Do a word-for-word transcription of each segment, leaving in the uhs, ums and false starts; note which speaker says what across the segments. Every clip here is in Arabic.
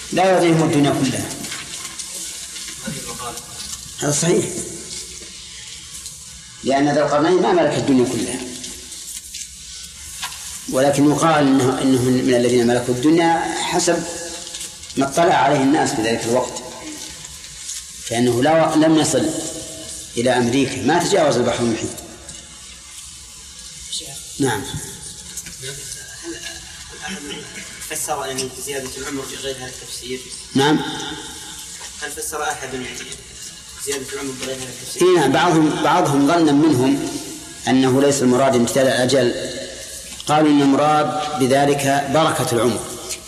Speaker 1: لا يعطيهم الدنيا كلها. هذا صحيح، لأن ذا القرنين ما ملك الدنيا كلها، ولكن يقال إنه, إنه من الذين ملكوا الدنيا حسب ما اطلع عليه الناس في ذلك الوقت، فإنه لا لم يصل إلى أمريكا، ما تجاوز البحر المحيط. نعم.
Speaker 2: هل فسر أن زيادة العمر بغير هذا التفسير؟
Speaker 1: نعم.
Speaker 2: هل فسر أحد زيادة العمر بغير هذا التفسير؟
Speaker 1: نعم. بعضهم بعضهم ظن منهم أنه ليس المراد امتداد الأجل، قالوا إن المراد بذلك بركة العمر،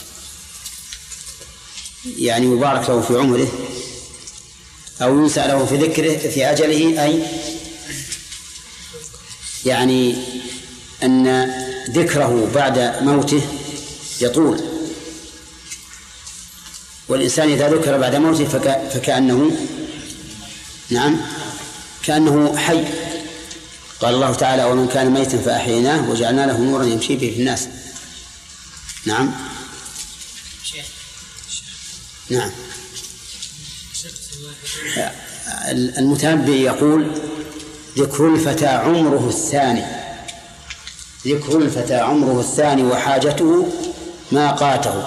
Speaker 1: يعني يبارك له في عمره أو ينسى له في ذكره في أجله، أي يعني أن ذكره بعد موته يطول، والإنسان إذا ذكر بعد موته فك... فكأنه نعم كأنه حي. قال الله تعالى: ومن كان ميتا فأحييناه وجعلنا له نورا يمشي به في الناس. نعم. نعم. المتنبي يقول: ذكر الفتى عمره الثاني، ذكر الفتى عمره الثاني وحاجته ما قاته.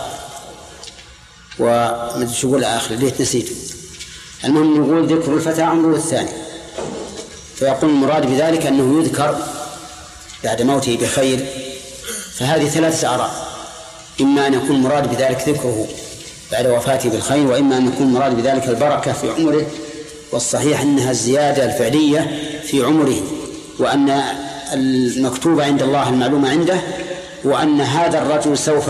Speaker 1: ومدري شو يقول آخر ليت نسيته. المهم يقول ذكر الفتى عمره الثاني، فيقول المراد بذلك أنه يذكر بعد موته بخير. فهذه ثلاثة أعراض: إما أن يكون مراد بذلك ذكره بعد وفاته بالخير، وإما أن يكون مراد بذلك البركة في عمره. والصحيح أنها الزيادة الفعلية في عمره، وأن المكتوب عند الله المعلومة عنده، وأن هذا الرجل سوف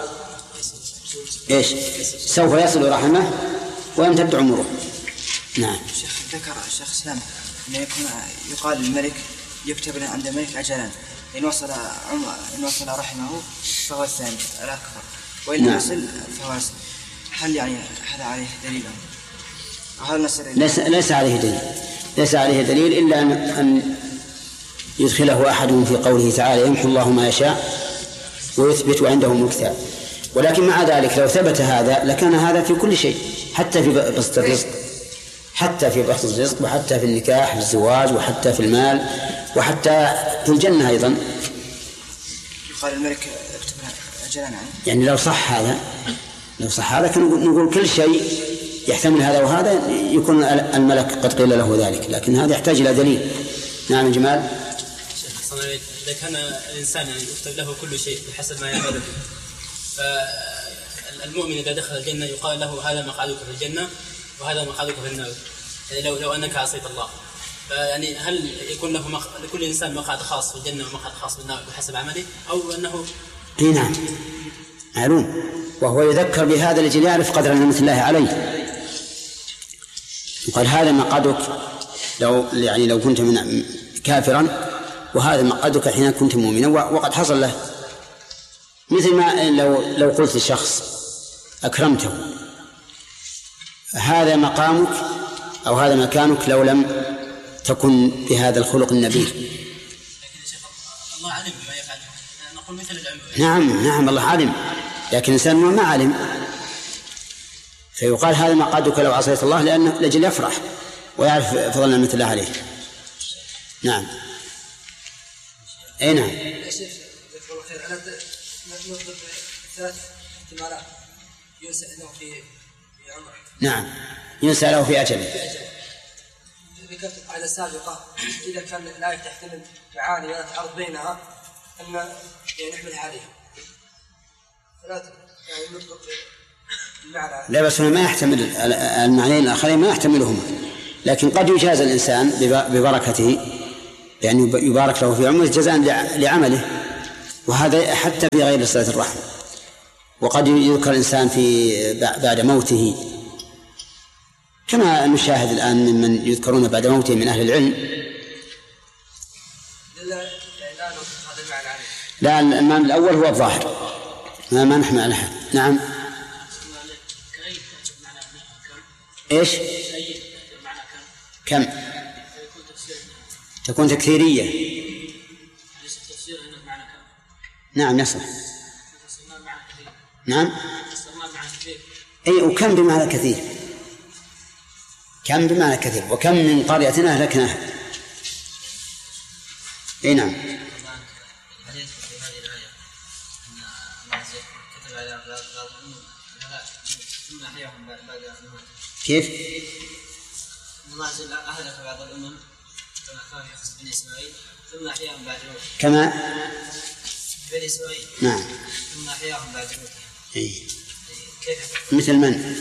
Speaker 1: إيش سوف يصل رحمه ويمتد عمره. نعم.
Speaker 3: شيخ ذكر الشيخ اسلام أنه يكون يقال للملك يكتب عند الملك أجلا، إن وصل عمره إن وصل رحمه فهو الثاني الأكبر، وإن
Speaker 1: نعم.
Speaker 3: وصل فهو الثاني. هل يعني هذا عليه دليل؟
Speaker 1: ليس, ليس عليه دليل ليس عليه دليل إلا أن يدخله أحد في قوله تعالى: يمحو الله ما يشاء ويثبت عنده الكتاب. ولكن مع ذلك لو ثبت هذا لكان هذا في كل شيء، حتى في بسط الرزق، حتى في بسط الرزق، وحتى في النكاح، في الزواج، وحتى في المال، وحتى في الجنة أيضا.
Speaker 3: يقال الملك اكتب أجلا يعني.
Speaker 1: يعني لو صح هذا لو صح هذا كان نقول كل شيء يحتمل هذا وهذا يكون الملك قد قيل له ذلك، لكن هذا يحتاج إلى دليل. نعم جمال.
Speaker 4: إذا كان الإنسان يعني يكتب له كل شيء بحسب ما يعمله، فالمؤمن إذا دخل الجنة يقال له: هذا مقعدك في الجنة وهذا مقعدك في النار، يعني لو لو أنك عصيت الله. فيعني هل يكون له مق... لكل إنسان مقعد خاص في الجنة ومقعد خاص في النار بحسب عمله، أو أنه؟
Speaker 1: إيه نعم معلوم، وهو يذكر بهذا لجل يعرف قدر نعمة الله عليه. وقال: هذا مقعدك لو يعني لو كنت من كافرا، وهذا مقعدك حين كنت مؤمنا. وقد حصل له مثل ما لو لو قلت لشخص أكرمته: هذا مقامك أو هذا مكانك لو لم تكن بهذا الخلق النبيل.
Speaker 4: لكن يا شيخ الله علم بما يفعل، نقول مثل العلم.
Speaker 1: نعم نعم الله علم، لكن الإنسان ما علم، فيقال هذا مقعدك لو عصيت الله، لأنه لجل يفرح ويعرف فضل نعمة الله عليه. نعم. أي نعم.
Speaker 5: يا شيخ جزاك الله خير، أنا نضرب ثلاث احتمالات ينسى له في في عمره.
Speaker 1: نعم ينسى له في أجله.
Speaker 5: ذكرت القاعدة السابقة: إذا كان الآية تحتمل معاني ولا تعرض بينها أن يعني نحملها عليها. ثلاث يعني نطلق المعنى.
Speaker 1: لا بس ما يحتمل المعنيين الآخرين، ما يحتملهما، لكن قد يجاز الإنسان ببركته، يعني يبارك له في عمره جزاء لعمله، وهذا حتى في غير صلة الرحم. وقد يذكر الإنسان في بعد موته، كما نشاهد الآن ممن يذكرون بعد موته من أهل العلم. لا المعنى الأول هو الظاهر، ما ما نحمل عليها. نعم. إيش؟ كم؟ تكون تكثيرية. نعم يصح. نعم. أي وكم بمعنى كثير، كم بمعنى كثير، وكم من قرية أهلكناها. أي نعم. كيف؟
Speaker 2: الله عز وجل أهلك بعض الأمم كما في قصة بني إسماعيل ثم أحياهم بعد موتهم.
Speaker 1: كما
Speaker 2: بني إسماعيل.
Speaker 1: نعم.
Speaker 2: ثم أحياهم بعد موتهم.
Speaker 1: إيه.
Speaker 2: كيف؟
Speaker 1: مثل من؟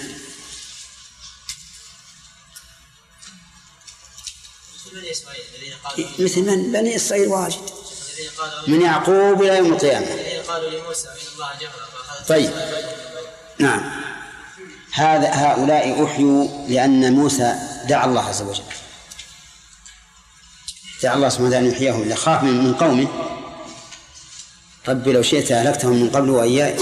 Speaker 2: بني إسماعيل الذين قالوا
Speaker 1: مثل من؟ بني إسرائيل واجد من يعقوب إلى يوم القيامة.
Speaker 2: الذين قالوا لموسى إن الله جهر.
Speaker 1: طيب نعم. هذا هؤلاء أحيوا لأن موسى دعا الله عز وجل، دعا الله سبحانه وتعالى أن يحييهم، إذا خاف من قومه ربي لو شئت أهلكتهم من قبل وإياي.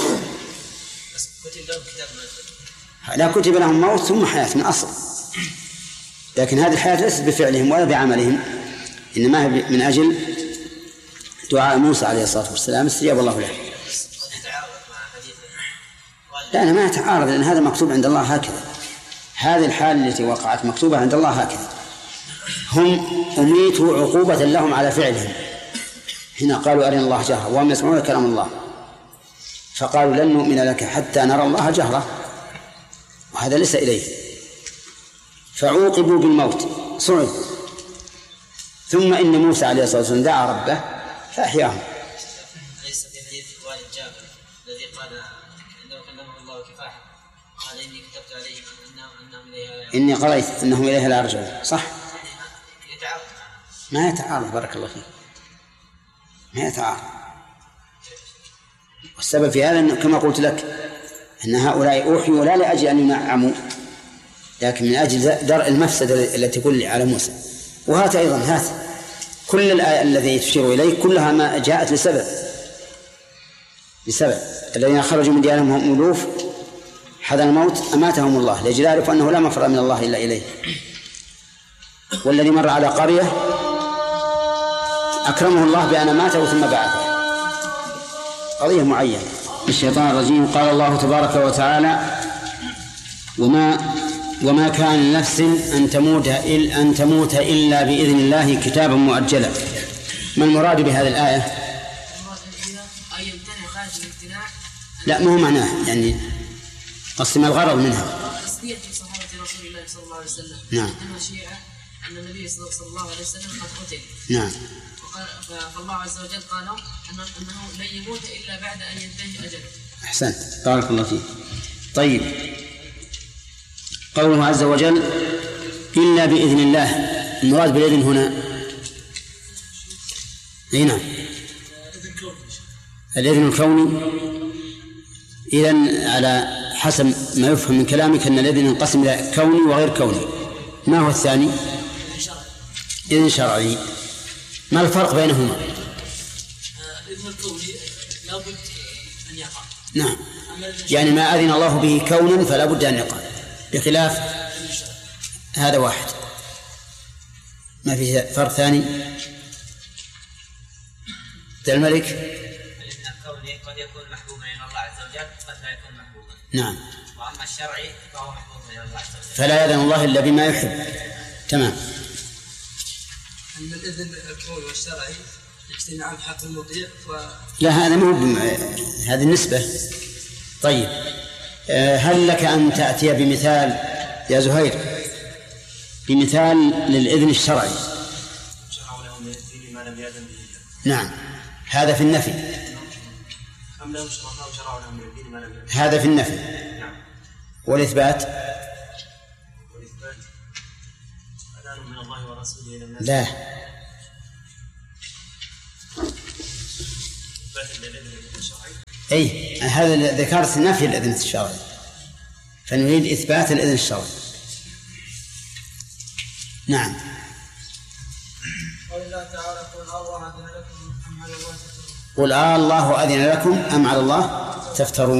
Speaker 1: لا كتب لهم موت ثم حياة من أصل، لكن هذه الحياة ليست بفعلهم ولا بعملهم، إنما هي من أجل دعاء موسى عليه الصلاة والسلام استجاب الله له. لا أنا ما يتعارض، لأن هذا مكتوب عند الله هكذا، هذه الحال التي وقعت مكتوبة عند الله هكذا. هم أميتوا عقوبة لهم على فعلهم، هنا قالوا أرنا الله جهرا وهم يسمعون كلام الله، فقالوا لن نؤمن لك حتى نرى الله جهرا، وهذا ليس إليه، فعوقبوا بالموت صعدوا. ثم إن موسى عليه الصلاة والسلام دعا ربه فأحياهم.
Speaker 2: ليس في حديث والد جابر الذي قال عندما كلمه الله كفاحا قال إني كتبت عليهم أنهم إليها
Speaker 1: إني قرأت أنهم إليها لا يرجعون، صح؟
Speaker 2: يتعارض،
Speaker 1: ما يتعارض، بارك الله فيك، ما يتعارض. والسبب في هذا كما قلت لك أن هؤلاء أوحيوا لا لأجل أن ينعموا، لكن من أجل درء المفسدة التي تكون على موسى. وهات أيضا هات كل الآية الذي تشير إليه كلها ما جاءت لسبب، لسبب الذين خرجوا من ديارهم هم ألوف حذر الموت أماتهم الله لأجل يعرفوا أنه لا مفر من الله إلا إليه. والذي مر على قرية أكرمه الله بأن ماته ثم بعثه، قضية معينة. الشيطان الرجيم. قال الله تبارك وتعالى وما وما كان لنفس أن تموت إلا أن تموت إلا بإذن الله كتابا مؤجلا. ما المراد بهذه الآية؟ لا ما هو معناه، يعني قسم الغرض منها
Speaker 6: تصديق صحابة رسول الله صلى الله عليه وسلم.
Speaker 1: نعم.
Speaker 6: إنما شيعة أن النبي صلى الله عليه وسلم قد قتل.
Speaker 1: نعم.
Speaker 6: فالله عز وجل قال أنه لن يموت إلا بعد أن ينتهي أجله.
Speaker 1: أحسنت، بارك الله فيك. طيب، قوله عز وجل إلا بإذن الله، المراد بالإذن هنا هنا الإذن الكوني. إذن على حسب ما يفهم من كلامك أن الإذن ينقسم إلى كوني وغير كوني. ما هو الثاني؟ إذن شرعي. ما الفرق بينهما؟
Speaker 4: الإذن الكوني لابد أن يقع.
Speaker 1: نعم، يعني ما أذن الله به كونا فلا بد أن يقع، بخلاف هذا واحد ما فيه فرق ثاني. الملك
Speaker 2: الإذن الكوني قد يكون محبوبا إلى الله عز وجل قد لا يكون محبوبا.
Speaker 1: نعم.
Speaker 2: وأما الشرعي فهو محبوب إلى الله عز وجل
Speaker 1: فلا يأذن الله إلا بما يحب. تمام.
Speaker 5: أن الإذن الكوني والشرعي يجتمعان في حق المطيع و...
Speaker 1: لا هذا مو هذه النسبة. طيب، هل لك أن تأتي بمثال يا زهير، بمثال للإذن الشرعي؟
Speaker 2: شرعوا لهم من الدين ما لم يأذن به.
Speaker 1: نعم، هذا في النفي.
Speaker 2: أم لهم شرعوا شرعوا لهم من الدين ما لم يأذن.
Speaker 1: هذا في النفي.
Speaker 2: نعم.
Speaker 1: والإثبات؟
Speaker 2: والإثبات أذان من الله ورسوله إلى الناس.
Speaker 1: لا. أي هذا ذكرت نفي الإذن الشرعي، فنريد إثبات الإذن الشرعي. نعم.
Speaker 5: قال الله تعالى قل الله أذن لكم أم على الله تفترون.
Speaker 1: قل آه الله أذن لكم أم على الله تفترون.